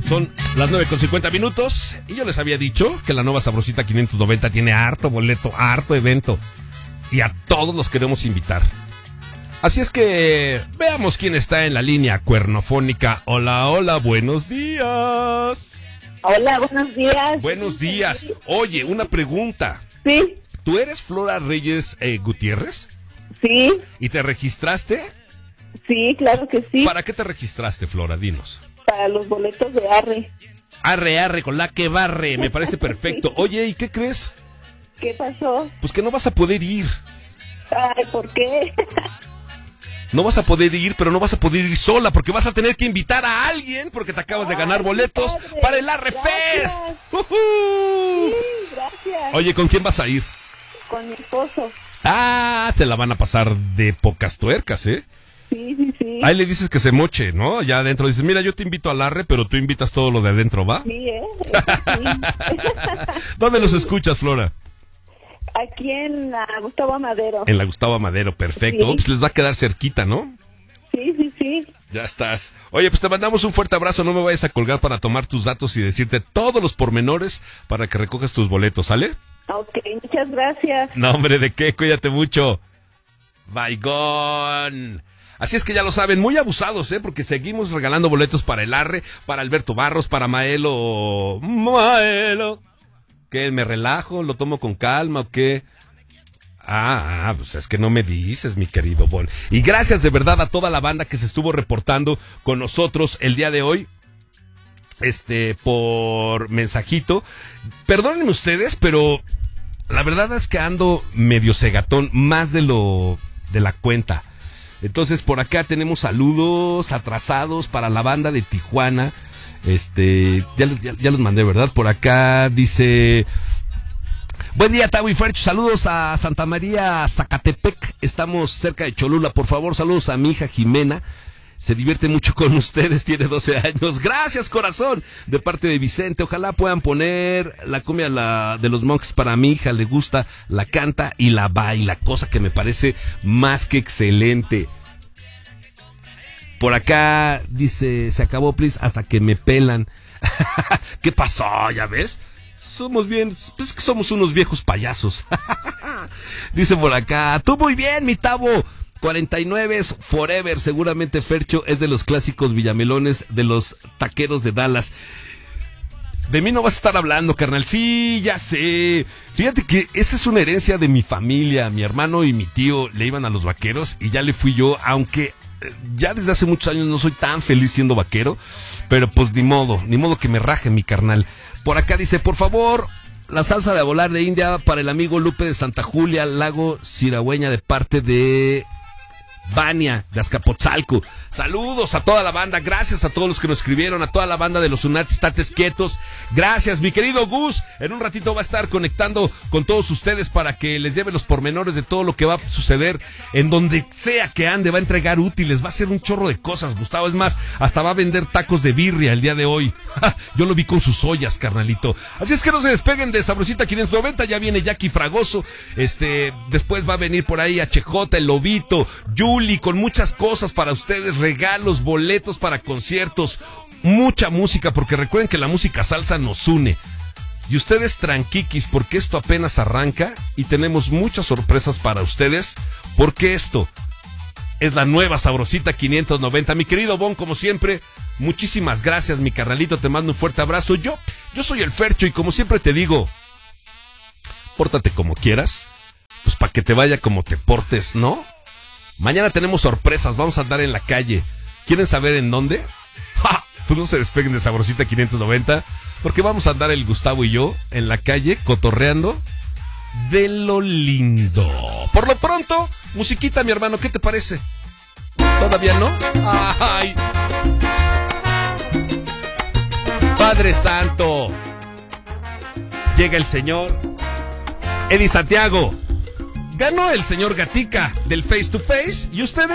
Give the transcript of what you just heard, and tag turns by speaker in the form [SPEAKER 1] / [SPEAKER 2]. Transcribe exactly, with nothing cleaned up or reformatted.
[SPEAKER 1] Son las nueve con cincuenta minutos y yo les había dicho que la nueva Sabrosita quinientos noventa tiene harto boleto, harto evento y a todos los queremos invitar. Así es que veamos quién está en la línea cuernofónica. Hola, hola, buenos días.
[SPEAKER 2] Hola, buenos días.
[SPEAKER 1] Buenos días. Oye, una pregunta.
[SPEAKER 2] Sí.
[SPEAKER 1] ¿Tú eres Flora Reyes eh, Gutiérrez?
[SPEAKER 2] Sí.
[SPEAKER 1] ¿Y te registraste?
[SPEAKER 2] Sí, claro que sí.
[SPEAKER 1] ¿Para qué te registraste, Flora? Dinos.
[SPEAKER 2] Para los boletos de Arre.
[SPEAKER 1] Arre, arre, con la que barre, me parece perfecto. Oye, ¿y qué crees?
[SPEAKER 2] ¿Qué pasó?
[SPEAKER 1] Pues que no vas a poder ir.
[SPEAKER 2] Ay, ¿por qué?
[SPEAKER 1] No vas a poder ir, pero no vas a poder ir sola, porque vas a tener que invitar a alguien, porque te acabas de ganar
[SPEAKER 2] Ay,
[SPEAKER 1] boletos
[SPEAKER 2] padre.
[SPEAKER 1] para el Arre Fest. ¡Uh-huh!
[SPEAKER 2] Sí, gracias.
[SPEAKER 1] Oye, ¿con quién vas a ir?
[SPEAKER 2] Con mi esposo.
[SPEAKER 1] Ah, se la van a pasar de pocas tuercas, ¿eh?
[SPEAKER 2] Sí, sí, sí.
[SPEAKER 1] Ahí le dices que se moche, ¿no? Allá adentro dices, mira, yo te invito al Arre, pero tú invitas todo lo de adentro, ¿va?
[SPEAKER 2] Sí, ¿eh? Eso sí.
[SPEAKER 1] ¿Dónde los escuchas, Flora?
[SPEAKER 2] Aquí en la Gustavo Madero.
[SPEAKER 1] En la Gustavo Madero, perfecto.
[SPEAKER 2] Sí.
[SPEAKER 1] Pues les va a quedar cerquita, ¿no?
[SPEAKER 2] Sí, sí, sí.
[SPEAKER 1] Ya estás. Oye, pues te mandamos un fuerte abrazo. No me vayas a colgar para tomar tus datos y decirte todos los pormenores para que recojas tus boletos, ¿sale?
[SPEAKER 2] Ok, muchas gracias.
[SPEAKER 1] No, hombre, ¿de qué? Cuídate mucho. Baigón. Así es que ya lo saben, muy abusados, ¿eh? Porque seguimos regalando boletos para el Arre, para Alberto Barros, para Maelo. Maelo. ¿Qué? ¿Me relajo? ¿Lo tomo con calma o qué? Ah, pues es que no me dices, mi querido Bon. Y gracias de verdad a toda la banda que se estuvo reportando con nosotros el día de hoy. Este, por mensajito. Perdónenme ustedes, pero la verdad es que ando medio cegatón, más de lo de la cuenta. Entonces por acá tenemos saludos atrasados para la banda de Tijuana. Este, ya, ya, ya los mandé, ¿verdad? Por acá dice: buen día, Tavo y Fercho, saludos a Santa María, Zacatepec, estamos cerca de Cholula, por favor, saludos a mi hija Jimena, se divierte mucho con ustedes, tiene doce años, gracias corazón, de parte de Vicente, ojalá puedan poner la cumbia la, de los Monkeys para mi hija, le gusta, la canta y la baila, cosa que me parece más que excelente. Por acá dice, se acabó, please, hasta que me pelan. ¿Qué pasó? ¿Ya ves? Somos bien, pues que somos unos viejos payasos. Dice por acá, tú muy bien, mi Tavo. cuarenta y nueve es forever, seguramente Fercho es de los clásicos villamelones de los taqueros de Dallas. De mí no vas a estar hablando, carnal. Sí, ya sé. Fíjate que esa es una herencia de mi familia. Mi hermano y mi tío le iban a los vaqueros y ya le fui yo, aunque ya desde hace muchos años no soy tan feliz siendo vaquero, pero pues ni modo, ni modo que me raje mi carnal. Por acá dice, por favor, la salsa de a volar de India para el amigo Lupe de Santa Julia, Lago Siragüeña, de parte de Vania de Azcapotzalco. Saludos a toda la banda, gracias a todos los que nos escribieron, a toda la banda de los Unatis Tates Quietos. Gracias, mi querido Gus. En un ratito va a estar conectando con todos ustedes para que les lleve los pormenores de todo lo que va a suceder en donde sea que ande. Va a entregar útiles, va a hacer un chorro de cosas, Gustavo. Es más, hasta va a vender tacos de birria el día de hoy. Yo lo vi con sus ollas, carnalito. Así es que no se despeguen de Sabrosita quinientos noventa. Ya viene Jackie Fragoso. Este, después va a venir por ahí H J, el Lobito, Yuli, con muchas cosas para ustedes, regalos, boletos para conciertos, mucha música, porque recuerden que la música salsa nos une. Y ustedes tranquiquis, porque esto apenas arranca y tenemos muchas sorpresas para ustedes, porque esto es la nueva Sabrosita quinientos noventa. Mi querido Bon, como siempre, muchísimas gracias, mi carnalito, te mando un fuerte abrazo. Yo, yo soy el Fercho y como siempre te digo, pórtate como quieras, pues para que te vaya como te portes, ¿no? Mañana tenemos sorpresas, vamos a andar en la calle. ¿Quieren saber en dónde? ¡Ja! Pues no se despeguen de Sabrosita quinientos noventa, porque vamos a andar el Gustavo y yo en la calle cotorreando de lo lindo. Por lo pronto, musiquita, mi hermano, ¿qué te parece? ¿Todavía no? ¡Ay! Padre Santo. Llega el señor Eddie Santiago. Ganó el señor Gatica del Face to Face y ustedes